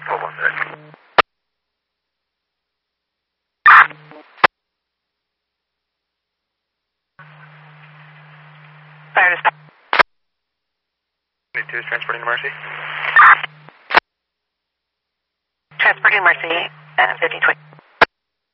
Hold on a second. Fire dispatch. 2 is transporting to Mercy. Transporting Mercy, 1520.